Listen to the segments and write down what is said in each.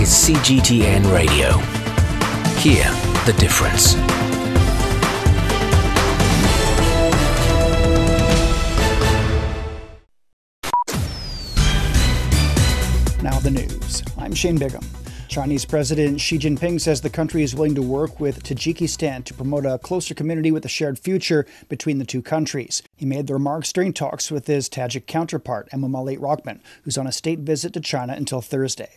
is CGTN Radio. Hear the difference. Now the news. I'm Shane Bigham. Chinese President Xi Jinping says the country is willing to work with Tajikistan to promote a closer community with a shared future between the two countries. He made the remarks during talks with his Tajik counterpart, Emomali Rahman, who's on a state visit to China until Thursday.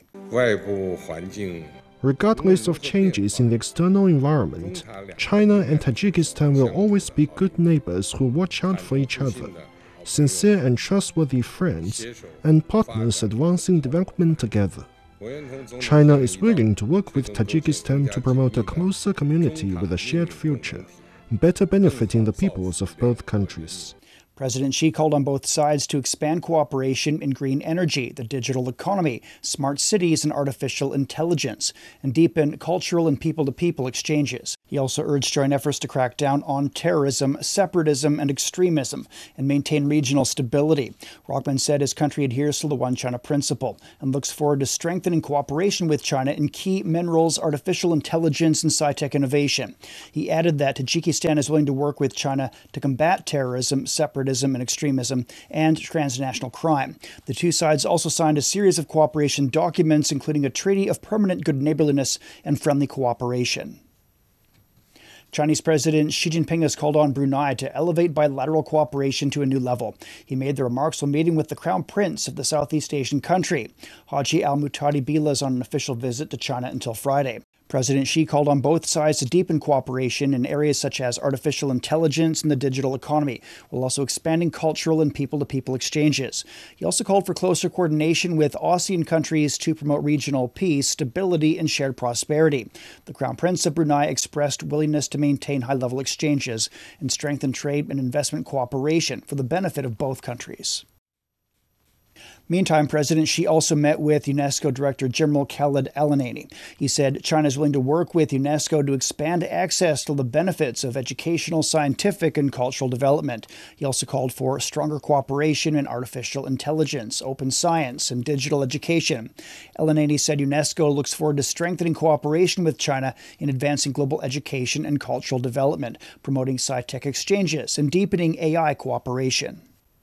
Regardless of changes in the external environment, China and Tajikistan will always be good neighbors who watch out for each other, sincere and trustworthy friends, and partners advancing development together. China is willing to work with Tajikistan to promote a closer community with a shared future, better benefiting the peoples of both countries. President Xi called on both sides to expand cooperation in green energy, the digital economy, smart cities, and artificial intelligence, and deepen cultural and people-to-people exchanges. He also urged joint efforts to crack down on terrorism, separatism, and extremism, and maintain regional stability. Rahman said his country adheres to the One China principle and looks forward to strengthening cooperation with China in key minerals, artificial intelligence, and sci-tech innovation. He added that Tajikistan is willing to work with China to combat terrorism, separatism, and extremism, and transnational crime. The two sides also signed a series of cooperation documents, including a treaty of permanent good neighborliness and friendly cooperation. Chinese President Xi Jinping has called on Brunei to elevate bilateral cooperation to a new level. He made the remarks while meeting with the Crown Prince of the Southeast Asian country. Haji Al-Muhtadi Billah is on an official visit to China until Friday. President Xi called on both sides to deepen cooperation in areas such as artificial intelligence and the digital economy, while also expanding cultural and people-to-people exchanges. He also called for closer coordination with ASEAN countries to promote regional peace, stability, and shared prosperity. The Crown Prince of Brunei expressed willingness to maintain high-level exchanges and strengthen trade and investment cooperation for the benefit of both countries. Meantime, President Xi also met with UNESCO Director General Khaled Al-Anani. He said China is willing to work with UNESCO to expand access to the benefits of educational, scientific, and cultural development. He also called for stronger cooperation in artificial intelligence, open science, and digital education. Al-Anani said UNESCO looks forward to strengthening cooperation with China in advancing global education and cultural development, promoting sci-tech exchanges, and deepening AI cooperation.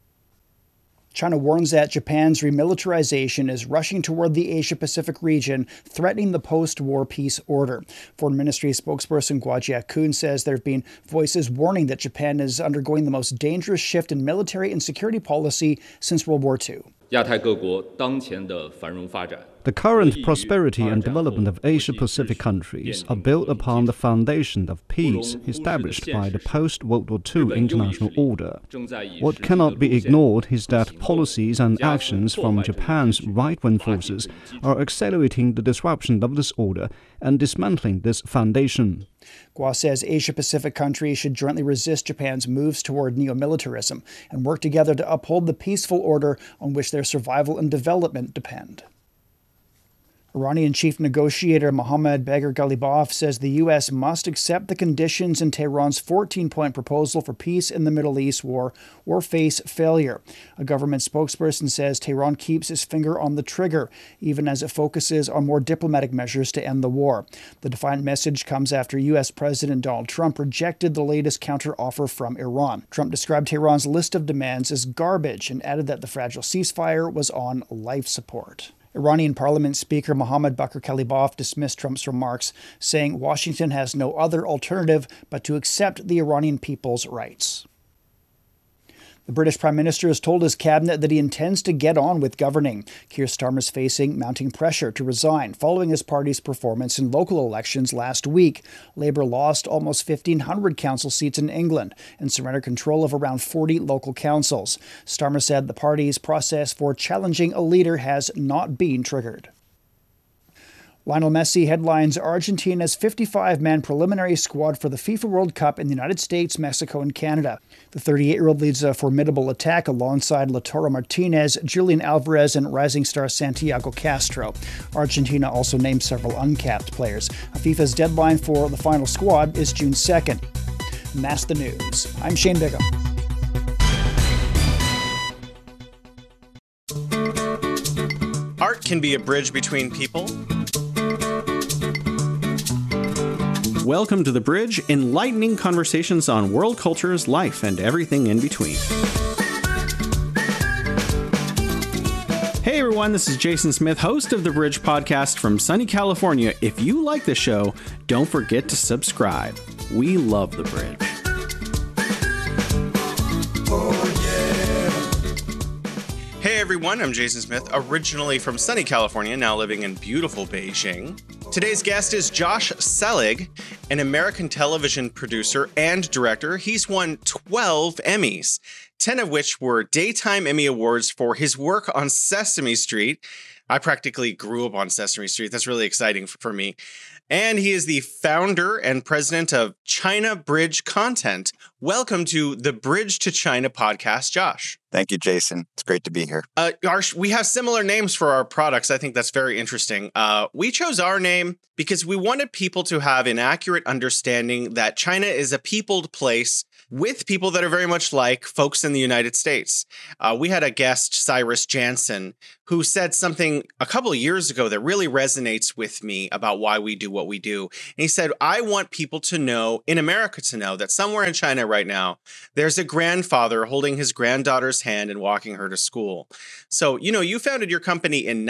China warns that Japan's remilitarization is rushing toward the Asia-Pacific region, threatening the post-war peace order. Foreign Ministry spokesperson Guo Jiakun says there have been voices warning that Japan is undergoing the most dangerous shift in military and security policy since World War II. The current prosperity and development of Asia-Pacific countries are built upon the foundation of peace established by the post-World War II international order. What cannot be ignored is that policies and actions from Japan's right-wing forces are accelerating the disruption of this order and dismantling this foundation. Guo says Asia-Pacific countries should jointly resist Japan's moves toward neo-militarism and work together to uphold the peaceful order on which their survival and development depend. Iranian chief negotiator Mohammad Bagher Ghalibaf says the U.S. must accept the conditions in Tehran's 14-point proposal for peace in the Middle East war or face failure. A government spokesperson says Tehran keeps its finger on the trigger, even as it focuses on more diplomatic measures to end the war. The defiant message comes after U.S. President Donald Trump rejected the latest counteroffer from Iran. Trump described Tehran's list of demands as garbage and added that the fragile ceasefire was on life support. Iranian Parliament Speaker Mohammad Bagher Ghalibaf dismissed Trump's remarks, saying Washington has no other alternative but to accept the Iranian people's rights. The British Prime Minister has told his cabinet that he intends to get on with governing. Keir Starmer is facing mounting pressure to resign following his party's performance in local elections last week. Labour lost almost 1,500 council seats in England and surrendered control of around 40 local councils. Starmer said the party's process for challenging a leader has not been triggered. Lionel Messi headlines Argentina's 55-man preliminary squad for the FIFA World Cup in the United States, Mexico, and Canada. The 38-year-old leads a formidable attack alongside Lautaro Martinez, Julian Alvarez, and rising star Santiago Castro. Argentina also named several uncapped players. FIFA's deadline for the final squad is June 2nd. And that's the news. I'm Shane Bigham. Art can be a bridge between people. Welcome to The Bridge, enlightening conversations on world cultures, life, and everything in between. Hey everyone, this is Jason Smith, host of The Bridge podcast from sunny California. If you like the show, don't forget to subscribe. We love The Bridge. Hey everyone, I'm Jason Smith, originally from sunny California, now living in beautiful Beijing. Today's guest is Josh Selig, an American television producer and director. He's won 12 Emmys, 10 of which were Daytime Emmy Awards for his work on Sesame Street. I practically grew up on Sesame Street. That's really exciting for me. And he is the founder and president of China Bridge Content. Welcome to the Bridge to China podcast, Josh. Thank you, Jason. It's great to be here. We have similar names for our products. I think that's very interesting. We chose our name because we wanted people to have an accurate understanding that China is a peopled place with people that are very much like folks in the United States. We had a guest, Cyrus Jansen, who said something a couple of years ago that really resonates with me about why we do what we do. And he said, I want people to know, in America to know, that somewhere in China right now, there's a grandfather holding his granddaughter's hand and walking her to school. So, you founded your company in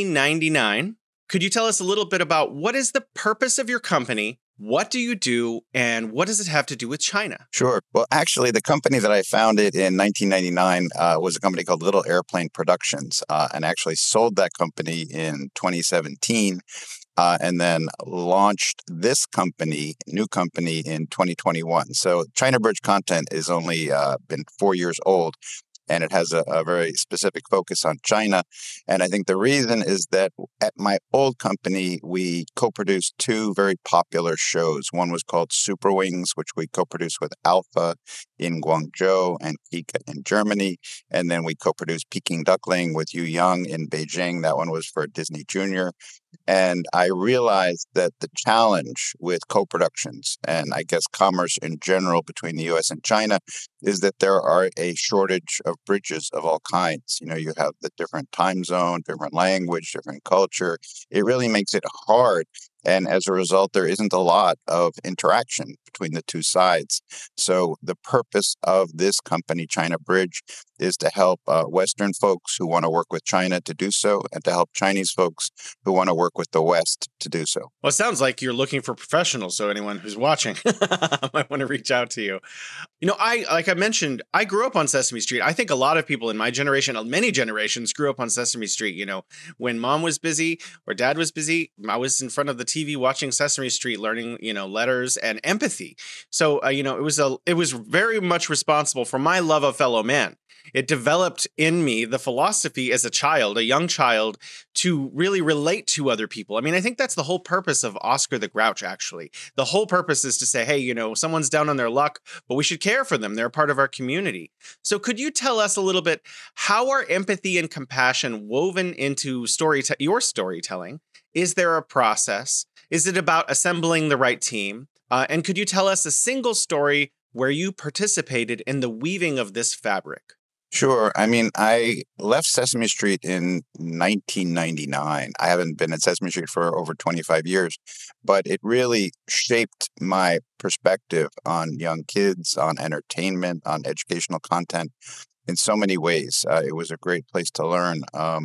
1999. Could you tell us a little bit about what is the purpose of your company? What do you do, and what does it have to do with China? Sure. Well, actually, the company that I founded in 1999 was a company called Little Airplane Productions, and actually sold that company in 2017, and then launched this new company in 2021. So China Bridge Content is only been 4 years old. And it has a very specific focus on China. And I think the reason is that at my old company, we co-produced two very popular shows. One was called Super Wings, which we co-produced with Alpha in Guangzhou and Kika in Germany. And then we co-produced Peking Duckling with Yu Yang in Beijing. That one was for Disney Junior. And I realized that the challenge with co-productions, and I guess commerce in general between the U.S. and China, is that there are a shortage of bridges of all kinds. You have the different time zone, different language, different culture. It really makes it hard. And as a result, there isn't a lot of interaction between the two sides. So the purpose of this company, China Bridge, is to help Western folks who want to work with China to do so, and to help Chinese folks who want to work with the West to do so. Well, it sounds like you're looking for professionals, so anyone who's watching might want to reach out to you. Like I mentioned, I grew up on Sesame Street. I think a lot of people in my generation, many generations, grew up on Sesame Street. When mom was busy or dad was busy, I was in front of the TV watching Sesame Street, learning, letters and empathy. So, it was very much responsible for my love of fellow man. It developed in me the philosophy as a young child, to really relate to other people. I mean, I think that's the whole purpose of Oscar the Grouch, actually. The whole purpose is to say, hey, someone's down on their luck, but we should care for them. They're a part of our community. So could you tell us a little bit, how are empathy and compassion woven into your storytelling? Is there a process? Is it about assembling the right team? And could you tell us a single story where you participated in the weaving of this fabric? Sure. I mean, I left Sesame Street in 1999. I haven't been at Sesame Street for over 25 years, but it really shaped my perspective on young kids, on entertainment, on educational content in so many ways. It was a great place to learn.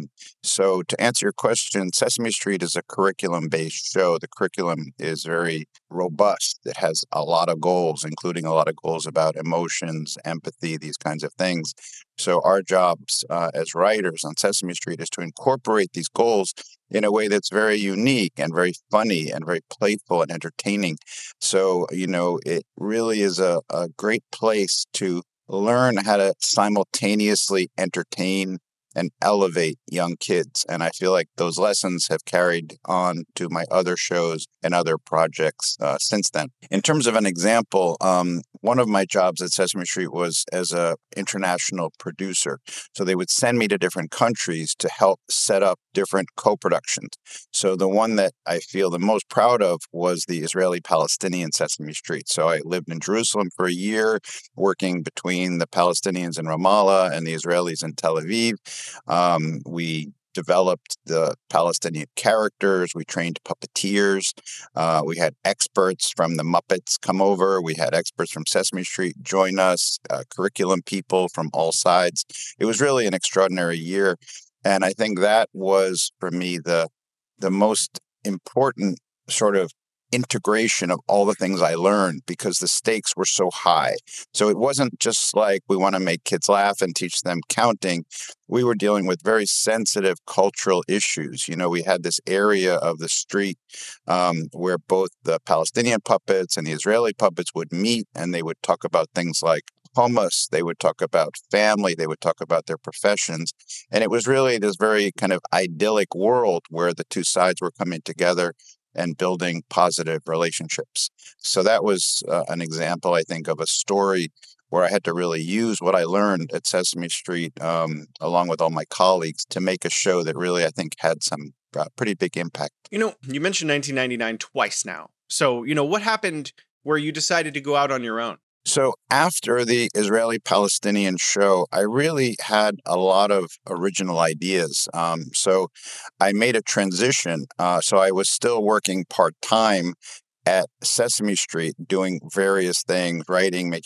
So to answer your question, Sesame Street is a curriculum-based show. The curriculum is very robust. It has a lot of goals, including a lot of goals about emotions, empathy, these kinds of things. So our jobs as writers on Sesame Street is to incorporate these goals in a way that's very unique and very funny and very playful and entertaining. So, it really is a great place to learn how to simultaneously entertain and elevate young kids. And I feel like those lessons have carried on to my other shows and other projects since then. In terms of an example, one of my jobs at Sesame Street was as an international producer. So they would send me to different countries to help set up different co-productions. So the one that I feel the most proud of was the Israeli-Palestinian Sesame Street. So I lived in Jerusalem for a year, working between the Palestinians in Ramallah and the Israelis in Tel Aviv. We developed the Palestinian characters. We trained puppeteers. We had experts from the Muppets come over. We had experts from Sesame Street join us, curriculum people from all sides. It was really an extraordinary year. And I think that was, for me, the most important sort of integration of all the things I learned, because the stakes were so high. So it wasn't just like we want to make kids laugh and teach them counting. We were dealing with very sensitive cultural issues. You know, we had this area of the street where both the Palestinian puppets and the Israeli puppets would meet, and they would talk about things like hummus, they would talk about family, they would talk about their professions. And it was really this very kind of idyllic world where the two sides were coming together and building positive relationships. So that was an example, I think, of a story where I had to really use what I learned at Sesame Street, along with all my colleagues, to make a show that really, I think, had some pretty big impact. You know, you mentioned 1999 twice now. So, you know, what happened where you decided to go out on your own? So after the Israeli-Palestinian show, I really had a lot of original ideas. So I made a transition. So I was still working part-time at Sesame Street, doing various things, writing, making